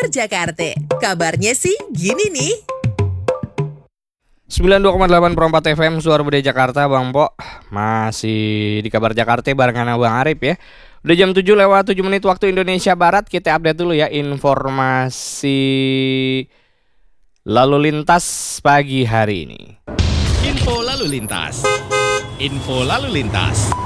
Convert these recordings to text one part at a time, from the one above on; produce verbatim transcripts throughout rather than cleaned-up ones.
Kabar Jakarta. Kabarnya sih gini nih. sembilan puluh dua koma delapan Perempat F M Suara Budaya Jakarta, Bang Po. Masih di Kabar Jakarta barengan Bang Arif ya. Udah jam tujuh lewat tujuh menit waktu Indonesia Barat. Kita update dulu ya informasi lalu lintas pagi hari ini. Info lalu lintas. Info lalu lintas.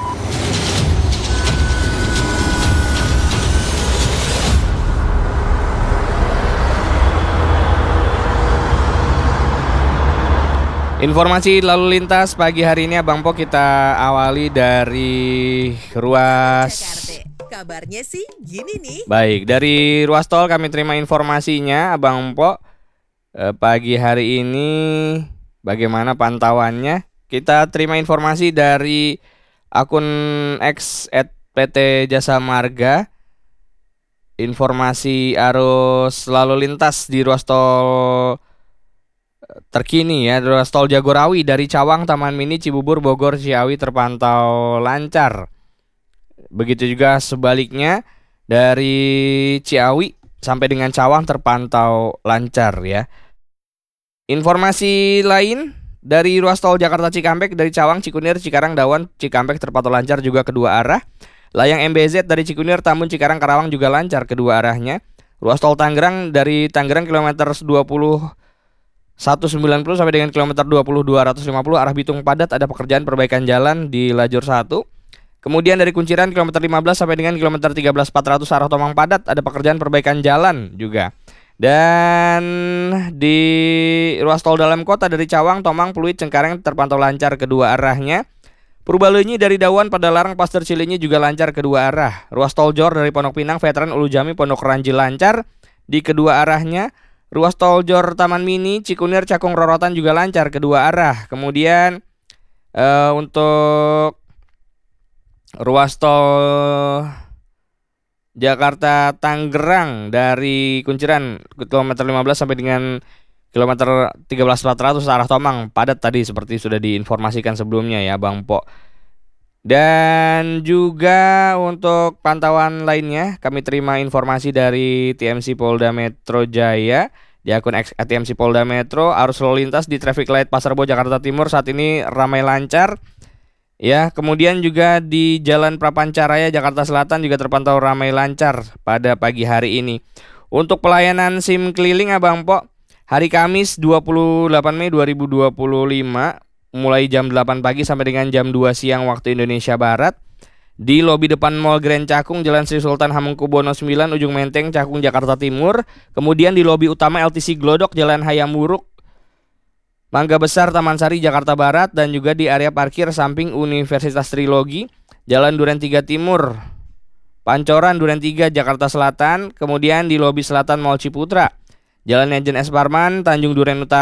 Informasi lalu lintas pagi hari ini Abang Po kita awali dari ruas Jakarta. Kabarnya sih gini nih. Baik, dari ruas tol kami terima informasinya Abang Po. eh, Pagi hari ini bagaimana pantauannya? Kita terima informasi dari akun X at P T Jasa Marga. Informasi arus lalu lintas di ruas tol terkini ya, ruas tol Jagorawi dari Cawang, Taman Mini, Cibubur, Bogor, Ciawi terpantau lancar. Begitu juga sebaliknya dari Ciawi sampai dengan Cawang terpantau lancar ya. Informasi lain dari ruas tol Jakarta Cikampek dari Cawang, Cikunir, Cikarang, Dawan, Cikampek terpantau lancar juga kedua arah. Layang M B Z dari Cikunir, Tambun, Cikarang, Karawang juga lancar kedua arahnya. Ruas tol Tangerang dari Tangerang kilometer dua puluh satu sembilan puluh sampai dengan kilometer dua puluh dua ratus lima puluh arah Bitung padat, ada pekerjaan perbaikan jalan di lajur satu. Kemudian dari Kunciran kilometer lima belas sampai dengan kilometer tiga belas empat ratus arah Tomang padat, ada pekerjaan perbaikan jalan juga. Dan di ruas tol dalam kota dari Cawang, Tomang, Pluit, Cengkareng terpantau lancar kedua arahnya. Purbalenyi dari Dawan, Padalarang, Pasteur Cilinyi juga lancar kedua arah. Ruas tol Jor dari Pondok Pinang, Veteran, Ulu Jami, Pondok Ranji lancar di kedua arahnya. Ruas tol Jor Taman Mini, Cikunir, Cakung, Rorotan juga lancar kedua arah. Kemudian uh, untuk ruas tol Jakarta Tangerang dari Kunciran kilometer lima belas sampai dengan kilometer tiga belas empat ratus arah Tomang padat tadi seperti sudah diinformasikan sebelumnya ya Bang Po. Dan juga untuk pantauan lainnya kami terima informasi dari T M C Polda Metro Jaya di akun X T M C Polda Metro. Arus lalu lintas di traffic light Pasar Rebo Jakarta Timur saat ini ramai lancar ya. Kemudian juga di Jalan Prapancaraya Jakarta Selatan juga terpantau ramai lancar pada pagi hari ini. Untuk pelayanan SIM keliling Abang Po, hari Kamis dua puluh delapan Mei dua ribu dua puluh lima mulai jam delapan pagi sampai dengan jam dua siang waktu Indonesia Barat di lobi depan Mall Grand Cakung, Jalan Sri Sultan Hamengkubuwono sembilan, Ujung Menteng, Cakung, Jakarta Timur. Kemudian di lobi utama L T C Glodok, Jalan Hayam Wuruk, Mangga Besar, Taman Sari, Jakarta Barat. Dan juga di area parkir samping Universitas Trilogi, Jalan Duren tiga Timur, Pancoran, Duren tiga, Jakarta Selatan. Kemudian di lobi selatan Mall Ciputra, Jalan Legend S. Parman, Tanjung Duren Utara,